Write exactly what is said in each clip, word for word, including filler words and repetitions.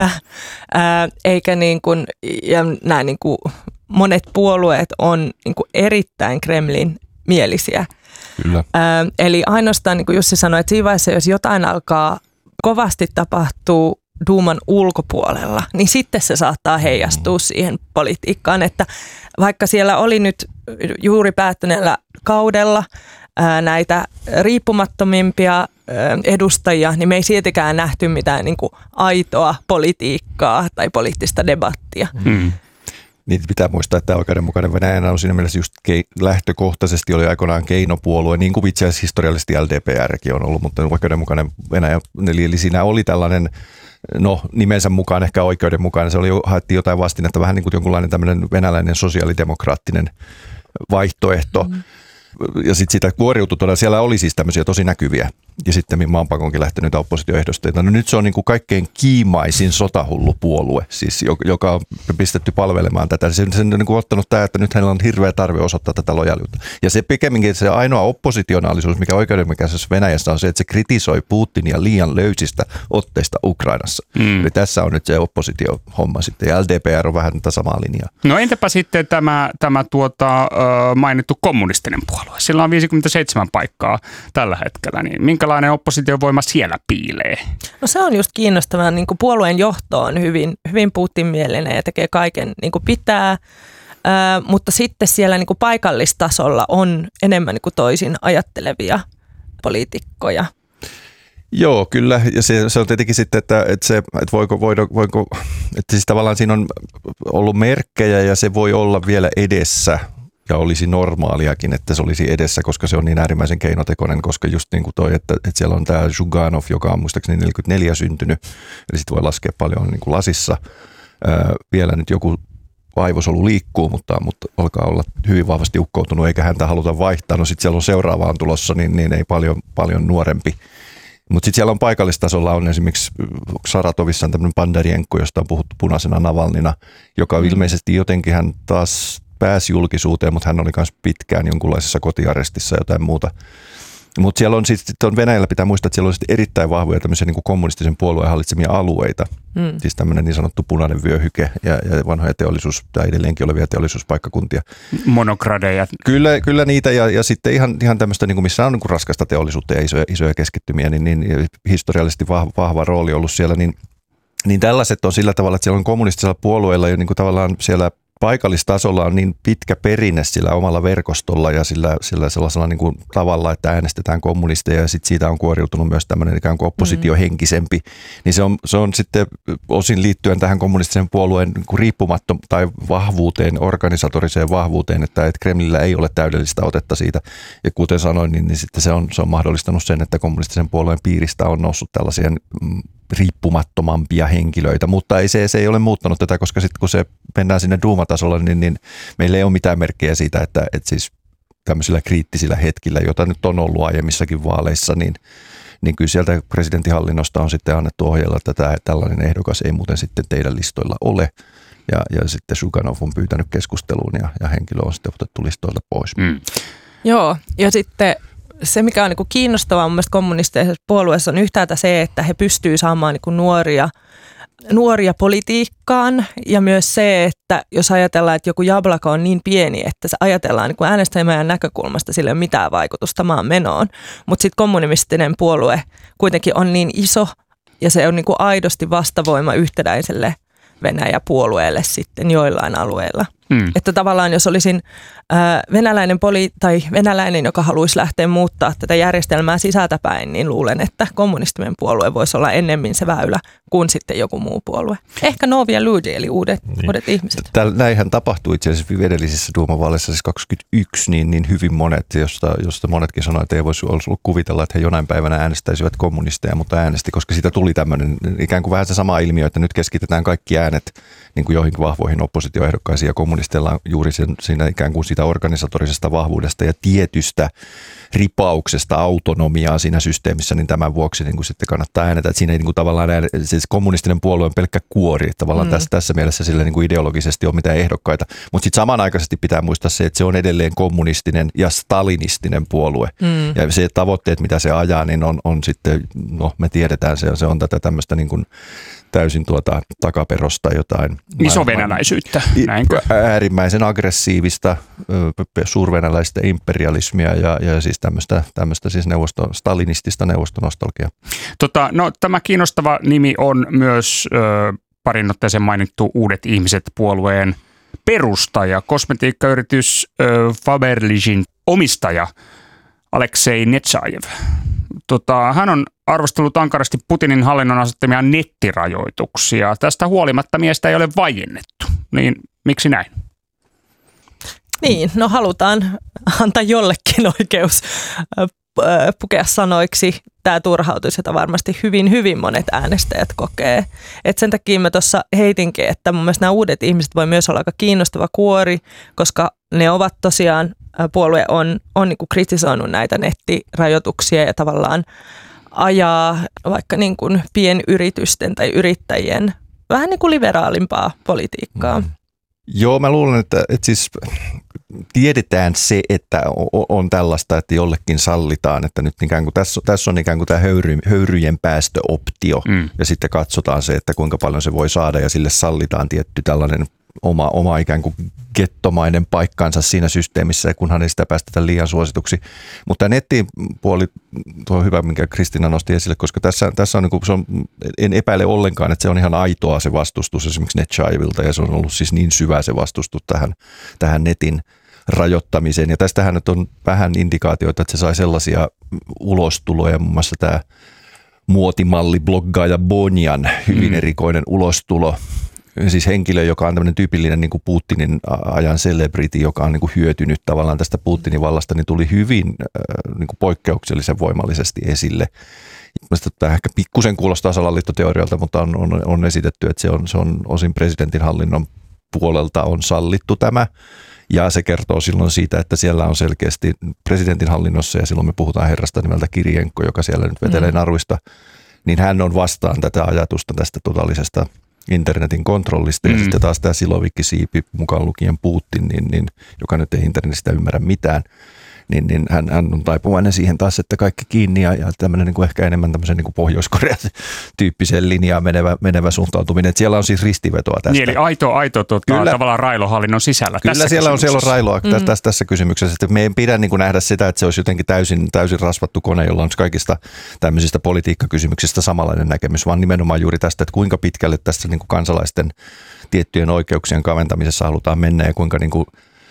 ää, eikä niin kuin, ja nämä niin kuin monet puolueet on niin kuin erittäin Kremlin mielisiä. Kyllä. Ää, eli ainoastaan, niin kuin Jussi sanoi, että siinä vaiheessa, jos jotain alkaa kovasti tapahtuu Duuman ulkopuolella, niin sitten se saattaa heijastua siihen politiikkaan, että vaikka siellä oli nyt juuri päättyneellä kaudella ää, näitä riippumattomimpia ää, edustajia, niin me ei siltikään nähty mitään niin kuin aitoa politiikkaa tai poliittista debattia. Hmm. Niin pitää muistaa, että oikeudenmukainen Venäjä on siinä mielessä just kei- lähtökohtaisesti oli aikoinaan keinopuolue, niin kuin itse asiassa historiallisesti L D P R:kin on ollut, mutta oikeudenmukainen Venäjä, eli siinä oli tällainen, no nimensä mukaan ehkä oikeudenmukainen, se oli, haettiin jotain vastinetta, vähän niin kuin jonkunlainen tämmöinen venäläinen sosiaalidemokraattinen vaihtoehto. Mm. Ja sitten sitä kuoriutui todella, siellä oli siis tämmöisiä tosi näkyviä. Ja sitten maanpakonkin lähtenyt oppositioehdosteita. No nyt se on niin kuin kaikkein kiimaisin sotahullu puolue, siis, joka on pistetty palvelemaan tätä. Se on niin kuin ottanut tämä, että nyt hänellä on hirveä tarve osoittaa tätä lojaalisuutta. Ja se pikemminkin se ainoa oppositionaalisuus, mikä oikeudenmukaisessa Venäjässä on se, että se kritisoi Putinia liian löysistä otteista Ukrainassa. Mm. Eli tässä on nyt se oppositiohomma sitten. Ja L D P R on vähän tätä samaa linjaa. No entäpä sitten tämä, tämä tuota, mainittu kommunistinen puolue? Sillä on viisikymmentäseitsemän paikkaa tällä hetkellä, niin minkälainen oppositiovoima siellä piilee? No se on just kiinnostavaa, niin kuin puolueen johto on hyvin, hyvin Putin-mielinen ja tekee kaiken niin kuin pitää, ää, mutta sitten siellä niin kuin paikallistasolla on enemmän niin kuin toisin ajattelevia poliitikkoja. Joo, kyllä. Ja se, se on tietenkin sitten, että, että, se, että voiko, voiko, voiko, että siis tavallaan siinä on ollut merkkejä ja se voi olla vielä edessä. Ja olisi normaaliakin, että se olisi edessä, koska se on niin äärimmäisen keinotekoinen, koska just niin kuin toi, että, että siellä on tämä Zhuganov, joka on muistaakseni neljäkymmentäneljä syntynyt, eli sitten voi laskea paljon niin kuin lasissa. Ää, vielä nyt joku aivosolu liikkuu, mutta, mutta alkaa olla hyvin vahvasti ukkoutunut, eikä häntä haluta vaihtaa. No sitten siellä on seuraavaan tulossa, niin, niin ei paljon, paljon nuorempi. Mutta sitten siellä on paikallistasolla on esimerkiksi Saratovissa on tämmöinen Pandarienko, josta on puhuttu punaisena Navalnina, joka mm. ilmeisesti jotenkin hän taas pääsi julkisuuteen, mutta hän oli myös pitkään jonkunlaisessa kotiarestissa ja jotain muuta. Mutta siellä on siis, Venäjällä pitää muistaa, että siellä on erittäin vahvoja tämmöisiä niin kuin kommunistisen puolueen hallitsemia alueita. Mm. Siis tämmöinen niin sanottu punainen vyöhyke ja, ja vanhoja teollisuus, tai edelleenkin olevia teollisuuspaikkakuntia. Monogradeja. Kyllä, kyllä niitä ja, ja sitten ihan, ihan tämmöistä, niin kuin missä on niin kuin raskasta teollisuutta ja isoja, isoja keskittymiä, niin, niin historiallisesti vahva, vahva rooli ollut siellä. Niin, niin tällaiset on sillä tavalla, että siellä on kommunistisella puolueella ja niin kuin tavallaan siellä paikallistasolla on niin pitkä perinne sillä omalla verkostolla ja sillä, sillä sellaisella niin kuin tavalla, että äänestetään kommunisteja ja sit siitä on kuoriutunut myös tämmöinen ikään kuin oppositiohenkisempi. Niin se on, se on sitten osin liittyen tähän kommunistisen puolueen niin kuin riippumattom tai vahvuuteen, organisatoriseen vahvuuteen, että, että Kremlillä ei ole täydellistä otetta siitä. Ja kuten sanoin, niin, niin sitten se on, se on mahdollistanut sen, että kommunistisen puolueen piiristä on noussut tällaisia mm, riippumattomampia henkilöitä, mutta ei se, se ei ole muuttanut tätä, koska sitten kun se mennään sinne duumatasolla, niin, niin meillä ei ole mitään merkkejä siitä, että, että siis tämmöisillä kriittisillä hetkillä, joita nyt on ollut aiemmissakin vaaleissa, niin, niin kyllä sieltä presidentinhallinnosta on sitten annettu ohjeella, että tämä, tällainen ehdokas ei muuten sitten teidän listoilla ole. Ja, ja sitten Zhuganov on pyytänyt keskusteluun ja, ja henkilö on sitten otettu listoilta pois. Mm. Joo, ja sitten se, mikä on niin kuin kiinnostavaa mun mielestä kommunistisessa puolueessa on yhtäältä se, että he pystyvät saamaan niin kuin nuoria, nuoria politiikkaan ja myös se, että jos ajatellaan, että joku Jablako on niin pieni, että se ajatellaan niin kuin äänestäjän näkökulmasta, sillä ei ole mitään vaikutusta maan menoon, mutta sitten kommunistinen puolue kuitenkin on niin iso ja se on niin kuin aidosti vastavoima yhtenäiselle Venäjä-puolueelle sitten joillain alueilla. Hmm. Että tavallaan jos olisin ää, venäläinen poli- tai venäläinen, joka haluaisi lähteä muuttaa tätä järjestelmää sisältäpäin, niin luulen, että kommunistinen puolue voisi olla ennemmin se väylä kuin sitten joku muu puolue. Ehkä Novia Ljudi, eli uudet, niin. uudet ihmiset. Täl, näinhän tapahtui itse asiassa edellisissä duumavaaleissa, siis kaksikymmentäyksi, niin, niin hyvin monet, josta, josta monetkin sanoivat, että ei voisi ollut kuvitella, että he jonain päivänä äänestäisivät kommunisteja, mutta äänesti, koska siitä tuli tämmöinen ikään kuin vähän se sama ilmiö, että nyt keskitetään kaikki äänet niin kuin joihinkin vahvoihin oppositioehdokkaisiin ja kommunisteilla juuri sen, siinä ikään kuin sitä organisatorisesta vahvuudesta ja tietystä ripauksesta, autonomiaa siinä systeemissä, niin tämän vuoksi niin kuin sitten kannattaa äänetä. Että siinä ei niin kuin tavallaan ääne, siis kommunistinen puolue on pelkkä kuori, että tavallaan mm. tässä, tässä mielessä sillä niin kuin ideologisesti on mitään ehdokkaita. Mutta sitten samanaikaisesti pitää muistaa se, että se on edelleen kommunistinen ja stalinistinen puolue. Mm. Ja se tavoitteet, mitä se ajaa, niin on, on sitten, no me tiedetään, se, se on tätä tämmöistä niin kuin täysin tuota takaperosta jotain. Isovenäläisyyttä, näinkö? Äärimmäisen aggressiivista suurvenäläistä imperialismia ja, ja siis tämmöistä, tämmöistä siis neuvosto, stalinistista neuvostonostalgiaa. Tota, no, tämä kiinnostava nimi on myös ö, parin otteeseen mainittu Uudet ihmiset -puolueen perustaja, kosmetiikkayritys ö, Faberlicin omistaja Aleksei Nechayev. Tota, hän on arvostellut ankarasti Putinin hallinnon asettamia nettirajoituksia. Tästä huolimatta miestä ei ole vaiennettu. Niin miksi näin? Niin, no halutaan antaa jollekin oikeus pukea sanoiksi tämä turhautus, jota varmasti hyvin, hyvin monet äänestäjät kokee. Et sen takia mä tuossa heitinkin, että mun mielestä nämä uudet ihmiset voi myös olla aika kiinnostava kuori, koska ne ovat tosiaan, puolue on, on niin kuin kritisoinut näitä nettirajoituksia ja tavallaan ajaa vaikka niin kuin pienyritysten tai yrittäjien vähän niin kuin liberaalimpaa politiikkaa. Mm. Joo, mä luulen, että, että siis tiedetään se, että on tällaista, että jollekin sallitaan, että nyt ikään kuin tässä, tässä on ikään kuin tämä höyry, höyryjen päästöoptio mm. ja sitten katsotaan se, että kuinka paljon se voi saada ja sille sallitaan tietty tällainen oma, oma ikään kuin gettomainen paikkansa siinä systeemissä, kunhan ei sitä päästetä liian suosituksi. Mutta tämä nettipuoli, tuo on hyvä, minkä Kristiina nosti esille, koska tässä, tässä on, niin kuin, se on, en epäile ollenkaan, että se on ihan aitoa se vastustus esimerkiksi Nechayevilta, ja se on ollut siis niin syvä se vastustus tähän, tähän netin rajoittamiseen. Ja tästähän nyt on vähän indikaatioita, että se sai sellaisia ulostuloja, muun muassa tämä muotimalli bloggaaja Bonjan hyvin mm. erikoinen ulostulo. Siis henkilö, joka on tämmöinen tyypillinen niin kuin Putinin ajan celebrity, joka on niin kuin hyötynyt tavallaan tästä Putinin vallasta, niin tuli hyvin äh, niin kuin poikkeuksellisen voimallisesti esille. Mielestäni tämä ehkä pikkusen kuulostaa salaliittoteorialta, mutta on, on, on esitetty, että se on, se on osin presidentin hallinnon puolelta on sallittu tämä. Ja se kertoo silloin siitä, että siellä on selkeästi presidentin hallinnossa, ja silloin me puhutaan herrasta nimeltä Kirienko, joka siellä nyt vetelee naruista, niin hän on vastaan tätä ajatusta tästä totaalisesta internetin kontrollista. Ja mm. sitten taas tämä Silovikki-siipi, mukaan lukien Putin, niin, niin, joka nyt ei internetistä ymmärrä mitään, niin, niin hän, hän on taipuvainen siihen taas, että kaikki kiinni ja, ja tämmöinen niin kuin ehkä enemmän tämmöisen niin kuin Pohjois-Korea-tyyppiseen linjaan menevä, menevä suuntautuminen. Että siellä on siis ristivetoa tästä. Niin, eli aito, aito tuota, tavallaan railohallinnon sisällä. Kyllä tässä siellä on, siellä on railoa mm. tässä, tässä kysymyksessä. Että me ei pidä niin kuin nähdä sitä, että se olisi jotenkin täysin, täysin rasvattu kone, jolla on kaikista tämmöisistä politiikkakysymyksistä samanlainen näkemys, vaan nimenomaan juuri tästä, että kuinka pitkälle tässä niin kuin kansalaisten tiettyjen oikeuksien kaventamisessa halutaan mennä ja kuinka niin kuin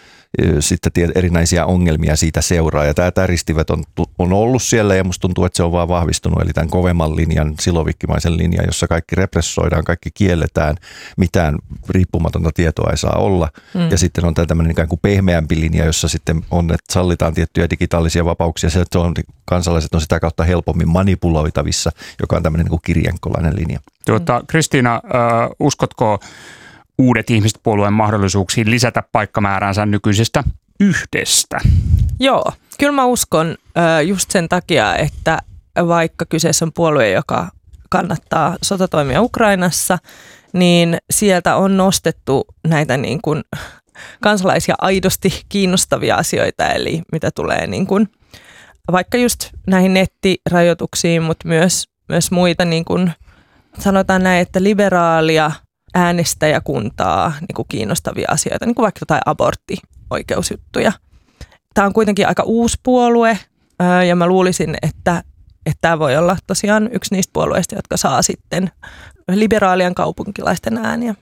sitten erinäisiä ongelmia siitä seuraa. Ja tämä, tämä ristiveto on, on ollut siellä ja musta tuntuu, että se on vaan vahvistunut. Eli tämän kovemman linjan, silovikkimaisen linjan, jossa kaikki repressoidaan, kaikki kielletään, mitään riippumatonta tietoa ei saa olla. Mm. Ja sitten on tämä tämmöinen ikään kuin pehmeämpi linja, jossa sitten on, että sallitaan tiettyjä digitaalisia vapauksia. Se on, kansalaiset on sitä kautta helpommin manipuloitavissa, joka on tämmöinen niin kuin kirjankolainen linja. Tuota, Kristiina, äh, uskotko Uudet ihmiset -puolueen mahdollisuuksiin lisätä paikkamääränsä nykyisestä yhdestä? Joo, kyllä mä uskon just sen takia, että vaikka kyseessä on puolue, joka kannattaa sotatoimia Ukrainassa, niin sieltä on nostettu näitä niin kuin kansalaisia aidosti kiinnostavia asioita, eli mitä tulee niin kuin vaikka just näihin nettirajoituksiin, mutta myös, myös muita niin kuin sanotaan näin, että liberaalia äänestäjäkuntaa niin kuin kiinnostavia asioita, niin kuin vaikka jotain aborttioikeusjuttuja. Tämä on kuitenkin aika uusi puolue ja mä luulisin, että, että tämä voi olla tosiaan yksi niistä puolueista, jotka saa sitten liberaalien kaupunkilaisten ääniä.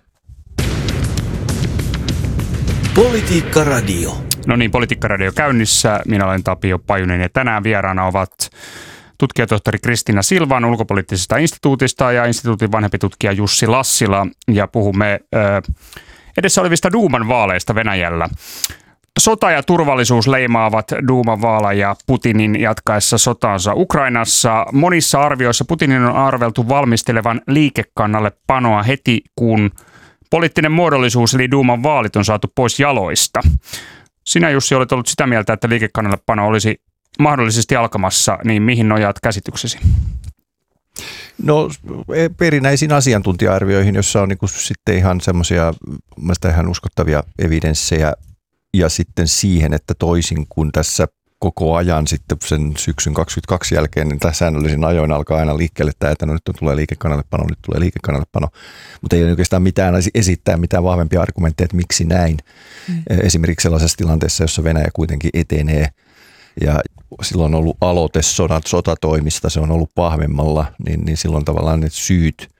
Politiikka Radio. No niin, Politiikka Radio käynnissä. Minä olen Tapio Pajunen ja tänään vieraana ovat tutkijatohtori Kristiina Silvan ulkopoliittisesta instituutista ja instituutin vanhempi tutkija Jussi Lassila, ja puhumme ö, edessä olevista Duuman vaaleista Venäjällä. Sota ja turvallisuus leimaavat Duuman vaaleja Putinin jatkaessa sotaansa Ukrainassa. Monissa arvioissa Putinin on arveltu valmistelevan liikekannalle panoa heti, kun poliittinen muodollisuus eli Duuman vaalit on saatu pois jaloista. Sinä, Jussi, olet ollut sitä mieltä, että liikekannalle pano olisi mahdollisesti alkamassa, niin mihin nojaat käsityksesi? No perinäisiin asiantuntija-arvioihin, jossa on niin kuin sitten ihan semmoisia ihan uskottavia evidenssejä, ja sitten siihen, että toisin kuin tässä koko ajan sitten sen syksyn kaksikymmentäkaksi jälkeen, niin tämä säännöllisin ajoin alkaa aina liikkeelle tämä, että no nyt tulee liikekannallepano, nyt tulee liikekannallepano, mutta ei oikeastaan mitään esittää mitään vahvempia argumentteja, että miksi näin. Mm. Esimerkiksi sellaisessa tilanteessa, jossa Venäjä kuitenkin etenee ja silloin on ollut aloite sodat, sotatoimista, se on ollut pahvemmalla, niin, niin silloin tavallaan ne syyt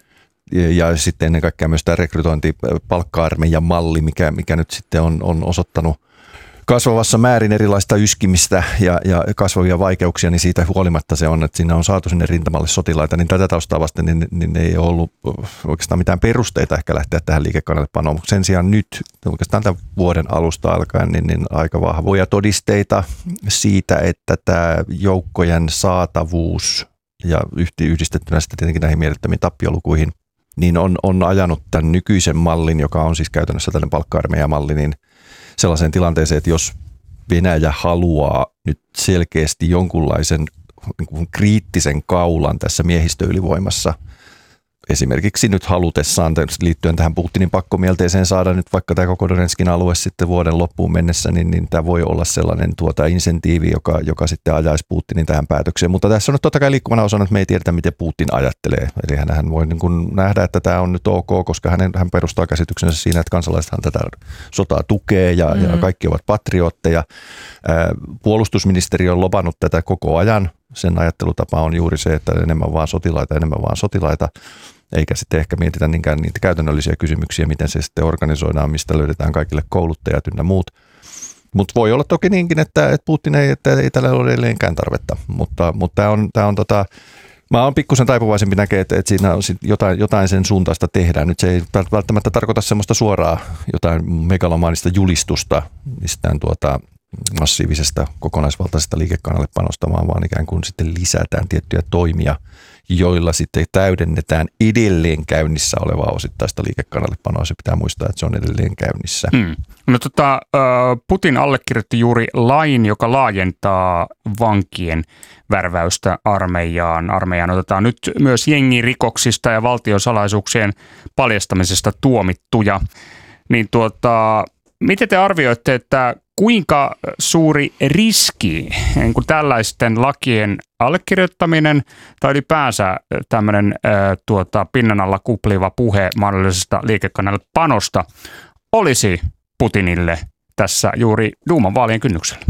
ja sitten ennen kaikkea myös tämä rekrytointi, palkka-armeijan malli, mikä, mikä nyt sitten on, on osoittanut kasvavassa määrin erilaista yskimistä ja, ja kasvavia vaikeuksia, niin siitä huolimatta se on, että siinä on saatu sinne rintamalle sotilaita, niin tätä taustaa vasten niin, niin ei ole ollut oikeastaan mitään perusteita ehkä lähteä tähän liikekannallepanoon, mutta sen sijaan nyt oikeastaan tämän vuoden alusta alkaen niin, niin aika vahvoja todisteita siitä, että tämä joukkojen saatavuus ja yhdistettynä sitten tietenkin näihin mielettömiin tappiolukuihin, niin on, on ajanut tämän nykyisen mallin, joka on siis käytännössä tällainen palkka-armeijamalli, niin sellaiseen tilanteeseen, että jos Venäjä haluaa nyt selkeästi jonkunlaisen niin kuin kriittisen kaulan tässä miehistöylivoimassa, esimerkiksi nyt halutessaan liittyen tähän Putinin pakkomielteeseen saada nyt vaikka tämä koko Donetskin alue sitten vuoden loppuun mennessä, niin, niin tämä voi olla sellainen tuota insentiivi, joka, joka sitten ajaisi Putinin tähän päätökseen. Mutta tässä on nyt totta kai liikkuvana osana, että me ei tiedetä, miten Putin ajattelee. Eli hän voi niin kuin nähdä, että tämä on nyt ok, koska hän, hän perustaa käsityksensä siinä, että kansalaisethan tätä sotaa tukee ja, mm. ja kaikki ovat patriotteja. Puolustusministeriö on lobannut tätä koko ajan. Sen ajattelutapa on juuri se, että enemmän vaan sotilaita, enemmän vaan sotilaita. Eikä sitten ehkä mietitä niinkään niitä käytännöllisiä kysymyksiä, miten se sitten organisoidaan, mistä löydetään kaikille kouluttajat ynnä muut. Mutta voi olla toki niinkin, että, että Putin ei, että ei tällä ole edelleenkään tarvetta, mutta, mutta tämä on, tämä on tota, mä oon pikkusen taipuvaisempi näkee, että, että siinä on jotain, jotain sen suuntaista tehdään. Nyt se ei välttämättä tarkoita semmoista suoraa jotain megalomaanista julistusta mistään tuota massiivisesta kokonaisvaltaisesta liikekannallepanosta, vaan ikään kuin sitten lisätään tiettyjä toimia, joilla sitten täydennetään edelleen käynnissä olevaa osittaista liikekannallepanoa. Se pitää muistaa, että se on edelleen käynnissä. Hmm. No tota, Putin allekirjoitti juuri lain, joka laajentaa vankien värväystä armeijaan. Armeijaan otetaan nyt myös jengirikoksista ja valtiosalaisuuksien paljastamisesta tuomittuja. Niin tuota, miten te arvioitte, että kuinka suuri riski niin kuin tällaisten lakien allekirjoittaminen tai ylipäänsä tämmöinen ää, tuota, pinnan alla kupliva puhe mahdollisesta liikekannallepanosta olisi Putinille tässä juuri Duuman vaalien kynnyksellä?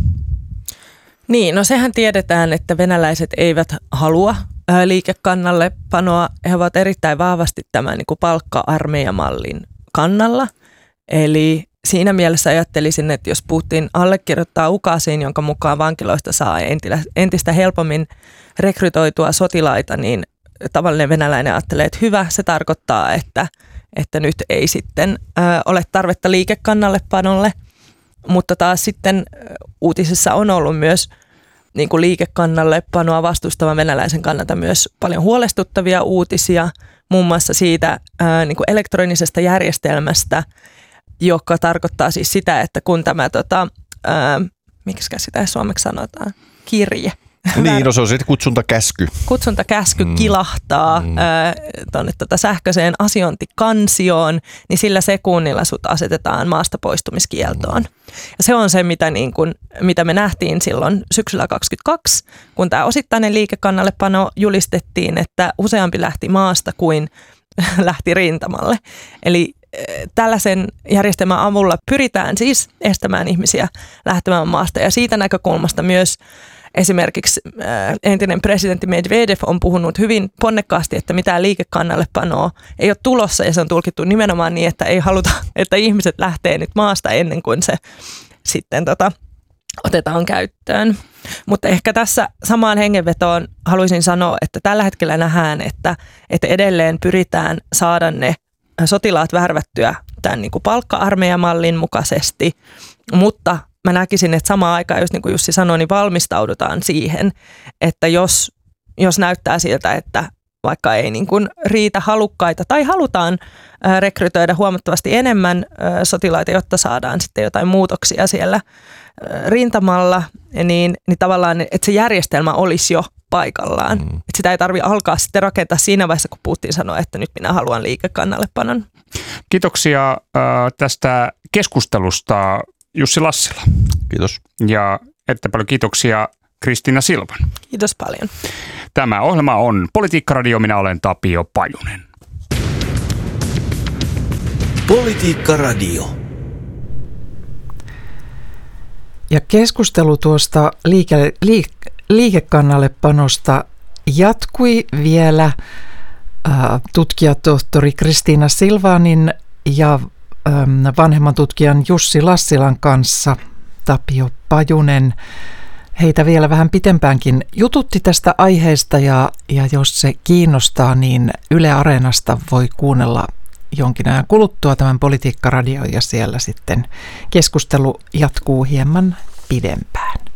Niin, no sehän tiedetään, että venäläiset eivät halua ää, liikekannallepanoa. He ovat erittäin vahvasti tämän niin kuin palkka-armeijamallin kannalla. Eli siinä mielessä ajattelisin, että jos Putin allekirjoittaa ukaasin, jonka mukaan vankiloista saa entistä helpommin rekrytoitua sotilaita, niin tavallinen venäläinen ajattelee, että hyvä, se tarkoittaa, että, että nyt ei sitten ö, ole tarvetta liikekannallepanolle. Mutta taas sitten uutisissa on ollut myös niin kuin liikekannallepanoa vastustavan venäläisen kannalta myös paljon huolestuttavia uutisia, muun muassa siitä ö, niin kuin elektronisesta järjestelmästä, joka tarkoittaa siis sitä, että kun tämä, tota, ää, miksi sitä suomeksi sanotaan, kirje. Niin, no se on se kutsuntakäsky. Kutsuntakäsky mm. kilahtaa mm. ää, tuonne tota sähköiseen asiointikansioon, niin sillä sekunnilla sut asetetaan maasta poistumiskieltoon. Mm. Ja se on se, mitä, niin kun, mitä me nähtiin silloin syksyllä kaksikymmentäkaksi, kun tämä osittainen liikekannallepano julistettiin, että useampi lähti maasta kuin lähti rintamalle. Eli tällaisen järjestelmän avulla pyritään siis estämään ihmisiä lähtemään maasta ja siitä näkökulmasta myös esimerkiksi entinen presidentti Medvedev on puhunut hyvin ponnekkaasti, että mitään liikekannallepanoa ei ole tulossa ja se on tulkittu nimenomaan niin, että ei haluta, että ihmiset lähtee nyt maasta ennen kuin se sitten tota, otetaan käyttöön. Mutta ehkä tässä samaan hengenvetoon haluaisin sanoa, että tällä hetkellä nähdään, että, että edelleen pyritään saada ne sotilaat värvättyä tämän niin kuin palkka-armeijamallin mukaisesti, mutta mä näkisin, että samaan aikaan, jos niin kuin Jussi sanoi, niin valmistaudutaan siihen, että jos, jos näyttää siltä, että vaikka ei niin kuin riitä halukkaita tai halutaan rekrytoida huomattavasti enemmän sotilaita, jotta saadaan sitten jotain muutoksia siellä rintamalla, niin, niin tavallaan, että se järjestelmä olisi jo paikallaan. Mm. Että sitä ei tarvitse alkaa sitten rakentaa siinä vaiheessa, kun Putin sanoi, että nyt minä haluan liikekannallepanon. Kiitoksia äh, tästä keskustelusta Jussi Lassila. Kiitos. Ja että paljon kiitoksia Kristiina Silvan. Kiitos paljon. Tämä ohjelma on Politiikkaradio, minä olen Tapio Pajunen. Politiikkaradio. Ja keskustelu tuosta liike, liik, liikekannallepanosta jatkui vielä äh, tutkijatohtori Kristiina Silvanin ja ähm, vanhemman tutkijan Jussi Lassilan kanssa. Tapio Pajunen heitä vielä vähän pitempäänkin jututti tästä aiheesta ja, ja jos se kiinnostaa, niin Yle Areenasta voi kuunnella jonkin ajan kuluttua tämän Politiikkaradion ja siellä sitten keskustelu jatkuu hieman pidempään.